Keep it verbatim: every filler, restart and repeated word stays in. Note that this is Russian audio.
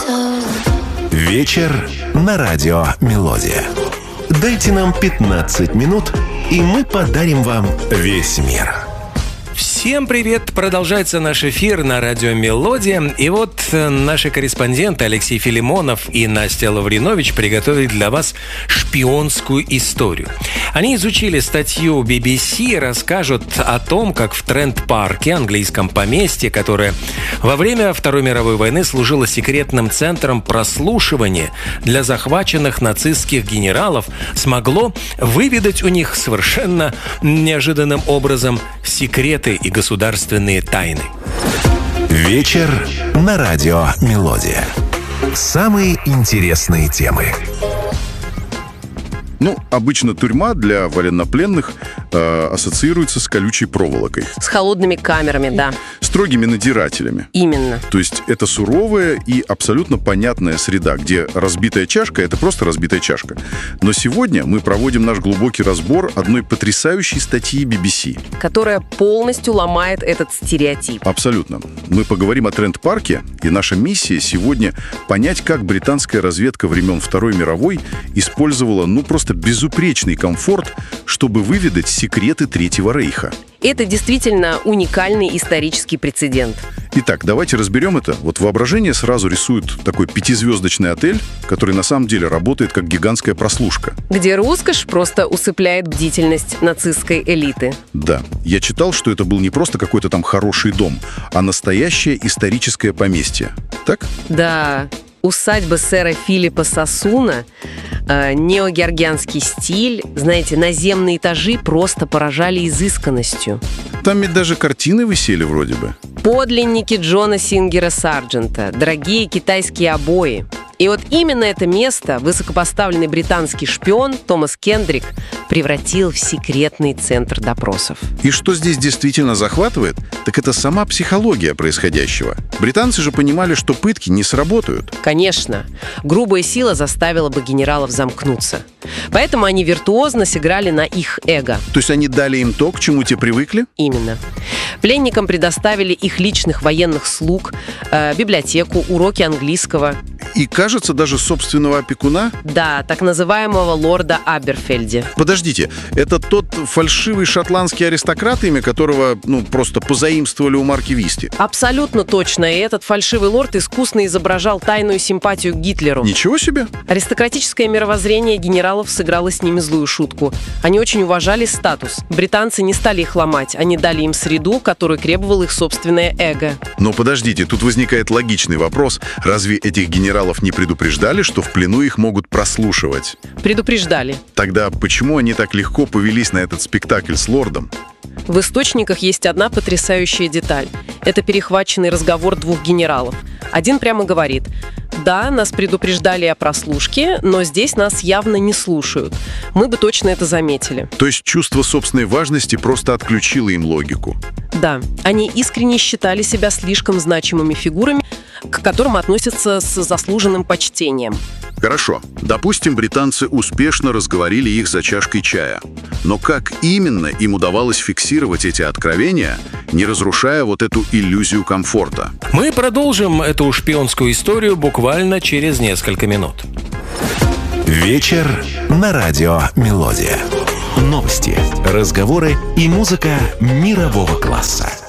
Вечер на радио «Мелодия». Дайте нам пятнадцать минут, и мы подарим вам весь мир. Всем привет! Продолжается наш эфир на радио «Мелодия». И вот наши корреспонденты Алексей Филимонов и Настя Лавринович приготовили для вас шпионскую историю. Они изучили статью би би си и расскажут о том, как в Трент-парке, английском поместье, которое во время Второй мировой войны служило секретным центром прослушивания для захваченных нацистских генералов, смогло выведать у них совершенно неожиданным образом секреты и государственные тайны. Вечер на радио «Мелодия». Самые интересные темы. Ну, обычно тюрьма для военнопленных э, ассоциируется с колючей проволокой. С холодными камерами, да. Строгими надзирателями. Именно. То есть это суровая и абсолютно понятная среда, где разбитая чашка — это просто разбитая чашка. Но сегодня мы проводим наш глубокий разбор одной потрясающей статьи би би си. Которая полностью ломает этот стереотип. Абсолютно. Мы поговорим о Трент-парке, и наша миссия сегодня понять, как британская разведка времен Второй мировой использовала, ну, просто безупречный комфорт, чтобы выведать секреты Третьего рейха. Это действительно уникальный исторический прецедент. Итак, давайте разберем это. Вот воображение сразу рисует такой пятизвездочный отель, который на самом деле работает как гигантская прослушка. Где роскошь просто усыпляет бдительность нацистской элиты. Да. Я читал, что это был не просто какой-то там хороший дом, а настоящее историческое поместье. Так? Да. Усадьба сэра Филиппа Сосуна, э, неогеоргианский стиль, знаете, наземные этажи просто поражали изысканностью. Там ведь даже картины висели вроде бы. Подлинники Джона Сингера Сарджента, дорогие китайские обои. И вот именно это место высокопоставленный британский шпион Томас Кендрик превратил в секретный центр допросов. И что здесь действительно захватывает, так это сама психология происходящего. Британцы же понимали, что пытки не сработают. Конечно. Грубая сила заставила бы генералов замкнуться. Поэтому они виртуозно сыграли на их эго. То есть они дали им то, к чему те привыкли? Именно. Пленникам предоставили их личных военных слуг, э, библиотеку, уроки английского. И, кажется, даже собственного опекуна? Да, так называемого лорда Аберфельди. Подождите, это тот фальшивый шотландский аристократ, имя которого, ну, просто позаимствовали у Марки Висти? Абсолютно точно. И этот фальшивый лорд искусно изображал тайную симпатию к Гитлеру. Ничего себе! Аристократическое мировоззрение генералов сыграло с ними злую шутку. Они очень уважали статус. Британцы не стали их ломать. Они дали им среду, которую требовало их собственное эго. Но подождите, тут возникает логичный вопрос. Разве этих генералов не предупреждали, что в плену их могут прослушивать? Предупреждали. Тогда почему они так легко повелись на этот спектакль с лордом? В источниках есть одна потрясающая деталь. Это перехваченный разговор двух генералов. Один прямо говорит: «Да, нас предупреждали о прослушке, но здесь нас явно не слушают. Мы бы точно это заметили». То есть чувство собственной важности просто отключило им логику? Да, они искренне считали себя слишком значимыми фигурами, к которым относятся с заслуженным почтением. Хорошо. Допустим, британцы успешно разговорили их за чашкой чая. Но как именно им удавалось фиксировать эти откровения, не разрушая вот эту иллюзию комфорта? Мы продолжим эту шпионскую историю буквально через несколько минут. Вечер на радио «Мелодия». Новости, разговоры и музыка мирового класса.